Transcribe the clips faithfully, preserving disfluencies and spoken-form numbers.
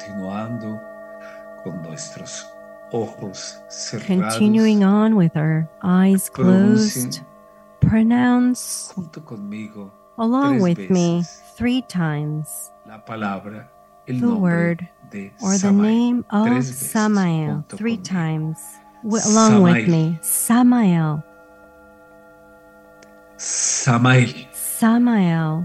continuando con nuestros ojos cerrados. Continuing on with our eyes closed, pronounce junto conmigo along tres with veces me three times la palabra, el the nombre word de or the Samael. name of Tres veces Samael junto three conmigo. times w- along with Samael. me. Samael, Samael, Samael,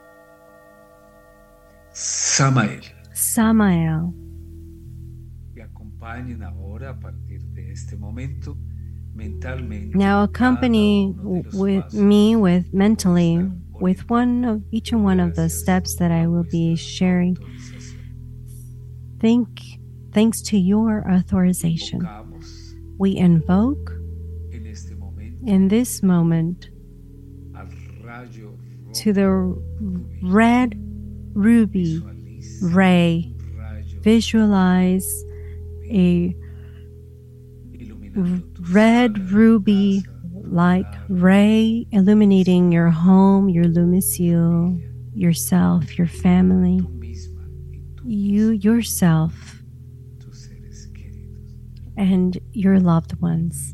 Samael. Samael. Y acompañen ahora a partir de este momento mentalmente. Now accompany cada uno de los with pasos me with por mentally estar with poniendo. one of each and one of the Gracias steps that I a will be vuestra sharing. autorización. Thank, thanks to your authorization, Invocamos we invoke en este momento in this moment al rayo to the rojo red ruby Visualiza ray. un rayo Visualize a iluminando tu red sala, ruby casa, tu like hogar, ray illuminating your home, your lumicule, yourself, your family, tú misma y tú you yourself, tus seres queridos. and your loved ones.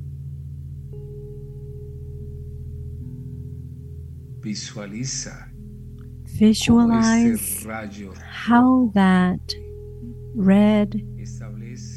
Visualiza cómo Visualize este rayo how that red establece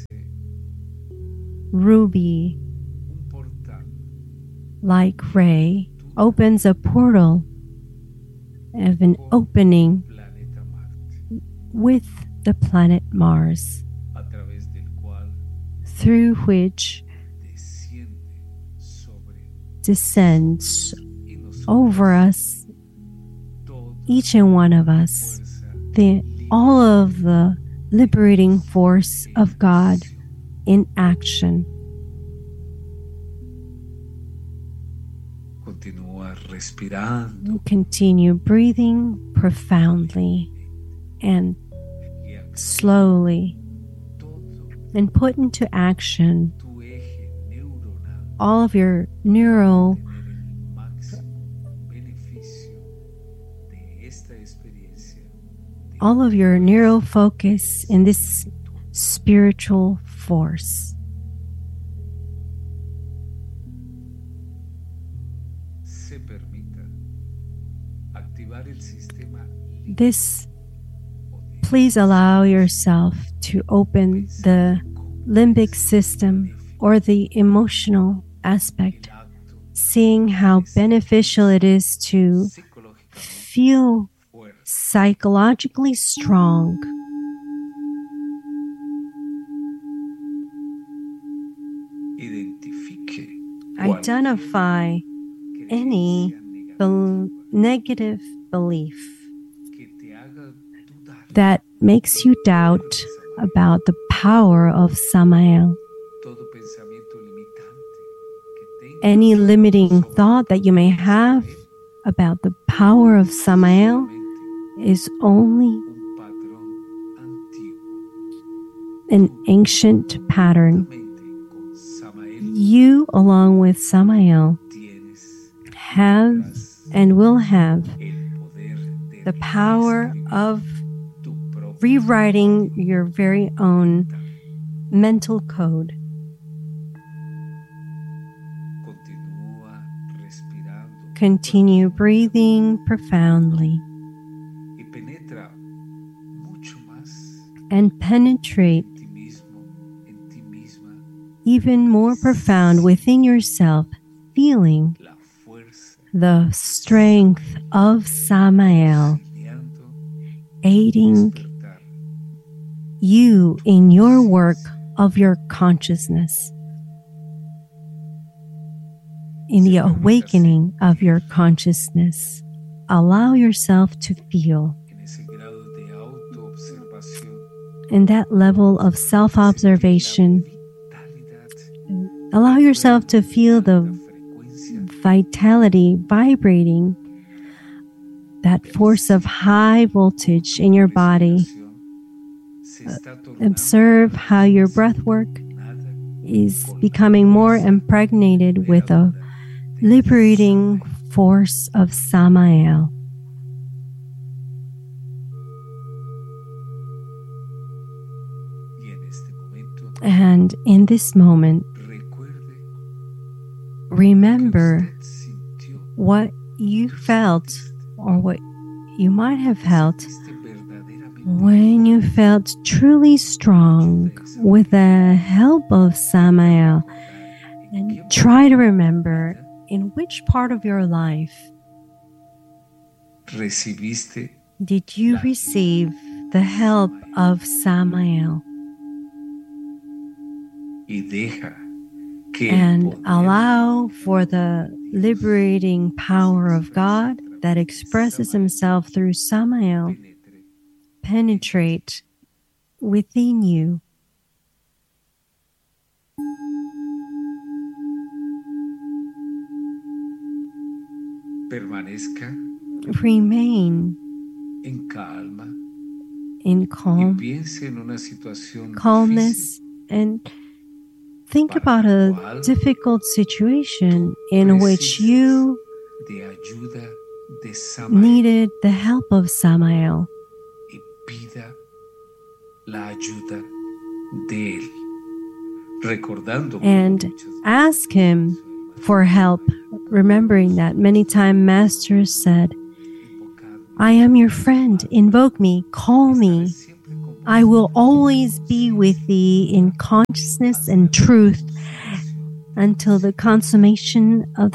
ruby un portal like ray opens a portal of an opening planeta Marte, with the planet Mars, a través del cual through which desciende sobre descends y nos over us, toda each and one of us, fuerza the all of the liberating force of God in action. continúa respirando Continue breathing profoundly and y activa slowly, todo and put into action tu eje neuronal all of your neural tener el máximo beneficio de esta experiencia de all of your neural focus in this spiritual force. se permita activar el sistema This, límbico de please allow yourself to open the limbic system or the emotional aspect, el acto seeing how beneficial it is to psicológicamente feel fuerte. psychologically strong. Identifique cualquier Identify any creencia negativa bel- negative belief que te haga dudar that makes you doubt about the power of Samael. todo pensamiento limitante que tenga Any limiting sobre thought that you may have about the power of Samael solamente is only un patrón antiguo. an ancient pattern. Juntamente con Samael You, along with Samael, tienes have tendrás and will have el poder de the power reescribir of tu propio rewriting código your very own mental. mental code. Continúa respirando Continue breathing profoundly y penetra mucho más and penetrate en ti mismo, en ti misma, even more profound within yourself, feeling la fuerza the strength of Samael auxiliando aiding despertar you in your work of your consciousness, in the awakening of your consciousness. Allow yourself to feel en ese grado de autoobservación in that level of self-observation. vitalidad, Allow yourself to feel the frecuencia vitality vibrating, that force of high voltage in your body. se está tornando Observe how your breath work nada is becoming more impregnated with a liberating force of Samael. And in this moment, recuerde remember que usted sintió what you felt or what you might have felt sentiste verdaderamente when you felt truly strong with the help of Samael. en And qué try to remember in which part of your life recibiste did you receive the help of Samael, y deja que el and poder allow for the liberating power of God that expresses himself through Samael penetre penetrate within you. permanezca Remain en calma in y calm, piense en una situación difícil calmness, and think para about la a cual difficult situation in which precises you de ayuda de Samael needed the help of Samael, y pida la ayuda de él, recordando como and muchas veces ask him for help, remembering that many times Master said, invocadme, I am your friend, invoke me, call estaré me. siempre con vos I will always be with thee in consciousness and truth until the consummation of